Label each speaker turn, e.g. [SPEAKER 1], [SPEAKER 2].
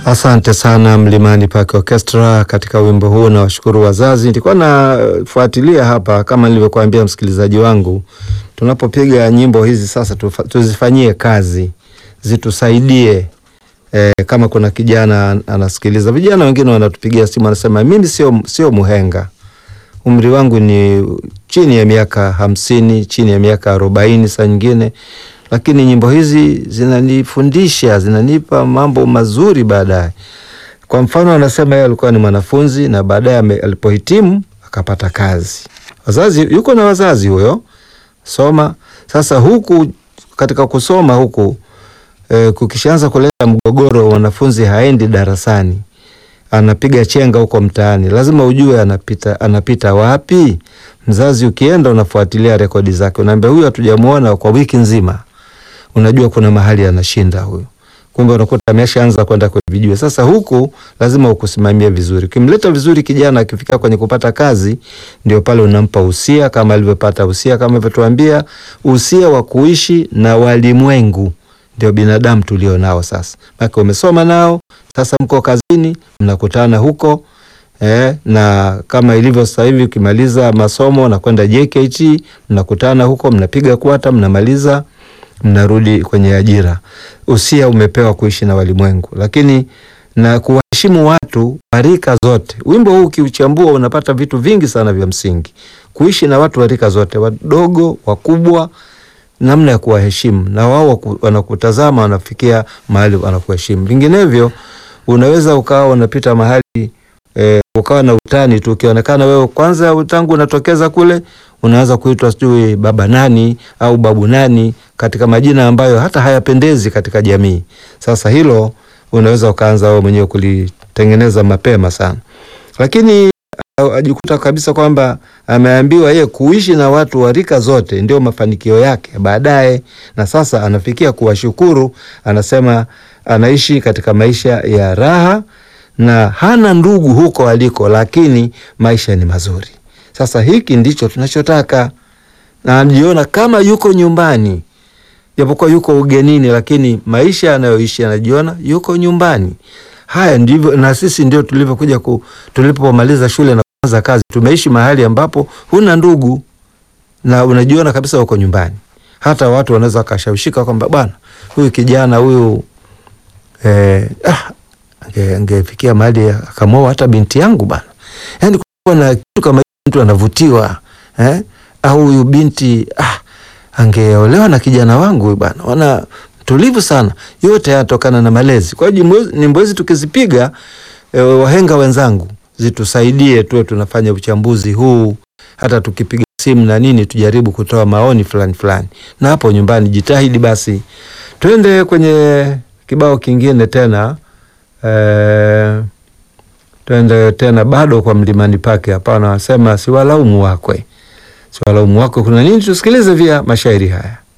[SPEAKER 1] Asante sana Mlimani Park Orchestra katika wimbo huu, na washukuru wazazi. Nilikuwa nafuatilia hapa kama nilivyokuambia msikilizaji wangu, tunapopiga nyimbo hizi sasa tuzifanyie kazi, zitusaidie. Kama kuna kijana anasikiliza, vijana wengine wanatupigia simu wanasema mimi sio muhenga, umri wangu ni chini ya miaka 50, chini ya miaka 40 saa nyingine, lakini nyimbo hizi zinanifundisha, zinanipa mambo mazuri baadaye. Kwa mfano anasema yeye alikuwa ni mwanafunzi na baadaye alipohitimu akapata kazi. Wazazi, yuko na wazazi huyo, soma. Sasa huku katika kusoma huku kukishaanza kuleta mgogoro, wanafunzi haendi darasani, anapiga chenga huko mtaani, lazima ujue anapita wapi. Mzazi ukienda unafuatilia rekodi zake, unaambia huyu hatujamuona kwa wiki nzima, unajua kuna mahali anashinda huyu, kumbe unakuta ameshaanza kwenda kwenye vijue. Sasa huku lazima ukusimamie vizuri. Ukimleta vizuri kijana, akifika kwenye kupata kazi, ndio pale unampa usia kama alivyopata usia, kama alivyotuambia usia wa kuishi na walimwengu, ndio binadamu tulio nao sasa. Maki umesoma nao, sasa mko kazini, mnakutana huko. Na kama ilivyo sasa hivi ukimaliza masomo na kwenda JKT, mnakutana huko, mnapiga kwata, mnamaliza, mnarudi kwenye ajira. Usia umepewa kuishi na walimwengu, lakini na kuheshimu watu wa rika zote. Wimbo huu ukiuchambua unapata vitu vingi sana vya msingi. Kuishi na watu wa rika zote, wadogo, wakubwa, namna ya kuwaheshimu, na wao wanakutazama, wanafikia mahali wanakuheshimu. Vinginevyo unaweza ukawa unapita mahali ukawa na utani tu, ukionekana wewe kwanza tangu unatokeza kule unaanza kuitwa sijui baba nani au babu nani, katika majina ambayo hata hayapendezi katika jamii. Sasa hilo unaweza ukaanza wewe mwenyewe kulitengeneza mapema sana. Lakini ajikuta kabisa kwamba ameambiwa yeye kuishi na watu wa rika zote ndio mafanikio yake baadaye, na sasa anafikia kuwashukuru. Anasema anaishi katika maisha ya raha na hana ndugu huko aliko, lakini maisha ni mazuri. Sasa hiki ndicho tunachotaka, na anajiona kama yuko nyumbani, japokuwa yuko ugenini, lakini maisha anayoishi anajiona yuko nyumbani. Haya ndivyo na sisi ndio tulivyokuja tulipomaliza shule na kuanza kazi, tumeishi mahali ambapo huna ndugu na unajiona kabisa uko nyumbani. Hata watu wanaweza kashawishika kwamba bwana, huyu kijana huyu angefikia mahali akamoa hata binti yangu bana. Yaani kuna kitu kama mtu anavutiwa, au huyu binti angeolewa na kijana wangu bana. Wana tulivu sana. Yote yanatokana na malezi. Kwa hiyo nyimbo hizi tukizipiga, wahenga wenzangu, zitusaidie tuwe tunafanya uchambuzi huu, hata tukipiga simu na nini tujaribu kutoa maoni fulani fulani. Na hapo nyumbani jitahidi basi. Twende kwenye kibao kingine tena. Twende tena bado kwa Mlimani Park hapa, anasema siwalaumu wakwe. Siwalaumu wakwe kuna nini? Tusikilize via mashairi haya.